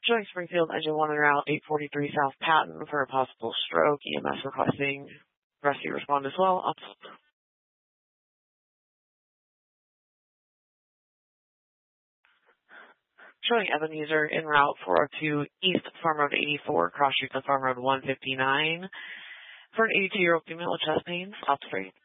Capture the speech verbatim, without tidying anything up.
Showing Springfield, engine one en route, eight forty-three South Patton for a possible stroke. E M S requesting rescue respond as well. Up. Showing Ebenezer en route four oh two East Farm Road eighty-four, cross street to Farm Road one fifty-nine for an eighty-two-year-old female with chest pain. Stop straight.